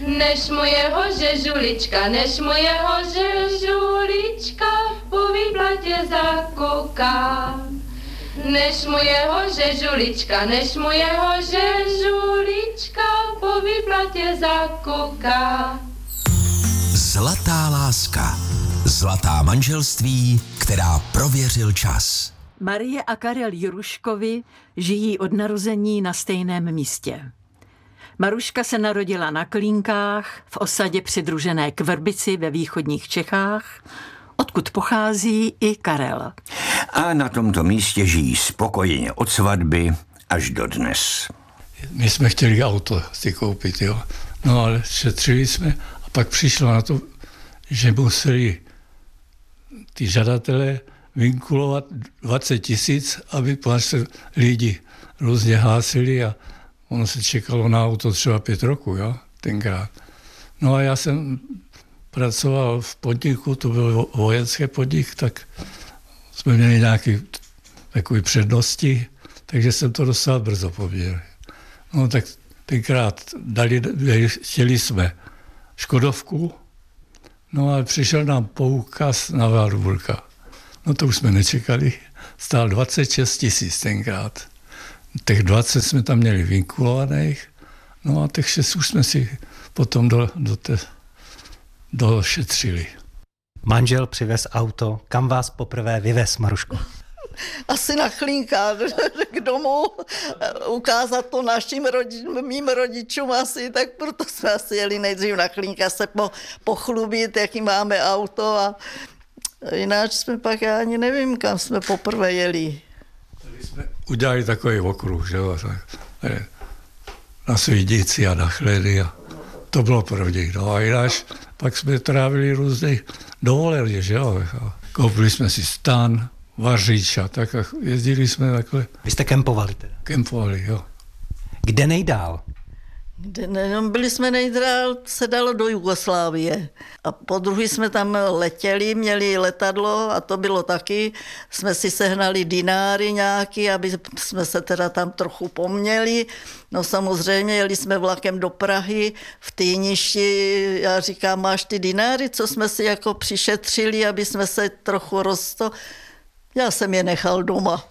Než mojeho žežulička, po výplatě zakouká. Než mojeho žežulička, po výplatě zakouká. Zlatá láska. Zlatá manželství, která prověřil čas. Marie a Karel Juruškovi žijí od narození na stejném místě. Maruška se narodila na Klínkách v osadě přidružené k Vrbici ve východních Čechách, odkud pochází i Karel. A na tomto místě žijí spokojeně od svatby až dodnes. My jsme chtěli auto si koupit, jo. No ale šetřili jsme a pak přišlo na to, že museli ty žadatelé vinkulovat 20 000, aby se lidi různě hlásili a ono se čekalo na auto třeba 5 roků, jo, tenkrát. No a já jsem pracoval v podniku, to byl vojenský podnik, tak jsme měli nějaké takové přednosti, takže jsem to dostal brzo poměrně. No tak tenkrát chtěli jsme Škodovku, no ale přišel nám poukaz na Warburga. No to už jsme nečekali, stál 26 000 tenkrát. Těch 20 jsme tam měli vinkulovaných, no a těch 6 už jsme si potom došetřili. Manžel přivez auto. Kam vás poprvé vyvez, Maruško? Asi na Chlínkách k domu, ukázat to mým rodičům asi, tak proto jsme asi jeli nejdřív na Chlínkách se pochlubit, jaký máme auto a jinak jsme pak, já ani nevím, kam jsme poprvé jeli. Tady jsme udělali takový okruh, že jo, na Svídici a na Chledy a to bylo první. No a jinak pak jsme trávili různé dovoleně, že jo. Koupili jsme si stan, vařič a tak a jezdili jsme takhle. Vy jste kempovali teda? Kempovali, jo. Kde nejdál? Byli jsme nejdál, se dalo do Jugoslávie. A po druhý jsme tam letěli, měli letadlo a to bylo taky. Jsme si sehnali dináry nějaký, aby jsme se teda tam trochu poměli. No samozřejmě jeli jsme vlakem do Prahy, v Týništi. Já říkám, máš ty dináry, co jsme si jako přišetřili, aby jsme se trochu Já jsem je nechal doma.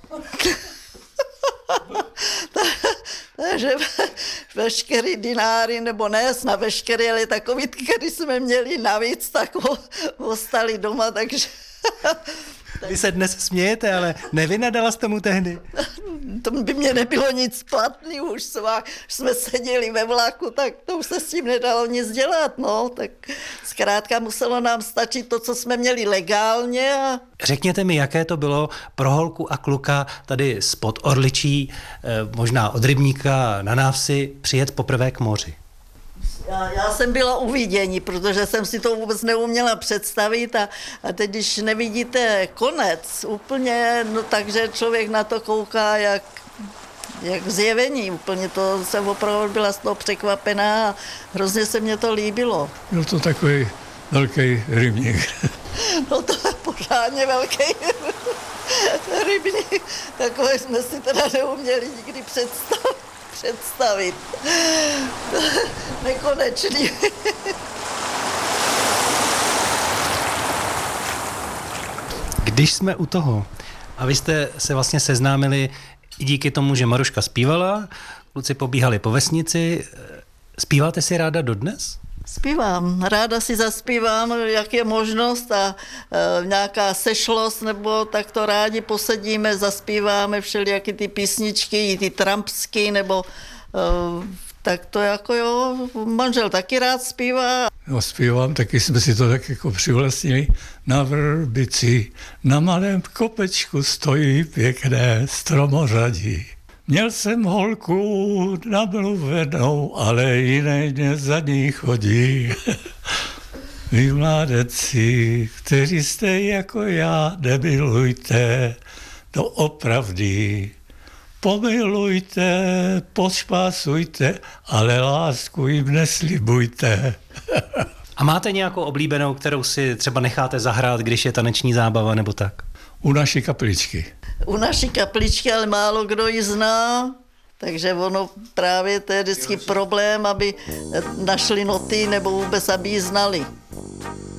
Takže veškerý dináry, nebo ne, na veškerý, ale takový, který jsme měli navíc, tak ostali doma, takže... Vy se dnes smějete, ale nevynadala jste mu tehdy? To by mě nebylo nic platný, už jsme seděli ve vlaku, tak to už se s tím nedalo nic dělat, no, tak zkrátka muselo nám stačit to, co jsme měli legálně. Řekněte mi, jaké to bylo pro holku a kluka tady spod Orličí, možná od Rybníka na Návsi, přijet poprvé k moři? Já jsem byla u vidění, protože jsem si to vůbec neuměla představit a teď, když nevidíte konec úplně, no takže člověk na to kouká jak zjevení. Úplně to jsem opravdu byla z toho překvapená a hrozně se mně to líbilo. Byl to takový velký rybník. No to je pořádně velký rybník. Takové jsme si teda neuměli nikdy představit. Nekonečný. Když jsme u toho, a vy jste se vlastně seznámili i díky tomu, že Maruška zpívala, kluci pobíhali po vesnici, zpíváte si ráda dodnes? Zpívám, ráda si zaspívám, jak je možnost a nějaká sešlost, nebo tak to rádi posedíme, zaspíváme všelijaké ty písničky, ty trampsky, nebo tak to jako jo, manžel taky rád zpívá. No, zpívám, taky jsme si to tak jako přivlastnili. Na Vrbici, na malém kopečku stojí pěkné stromořadí. Měl jsem holku namluvenou, ale jiné mě za ní chodí. Vy mládeci, kteří jste jako já, nemilujte, to opravdy. Pomilujte, pošpásujte, ale lásku jim neslibujte. A máte nějakou oblíbenou, kterou si třeba necháte zahrát, když je taneční zábava nebo tak? U naší kapličky. U naší kapličky, ale málo kdo ji zná. Takže ono právě to je vždycky problém, aby našli noty nebo vůbec, aby ji znali.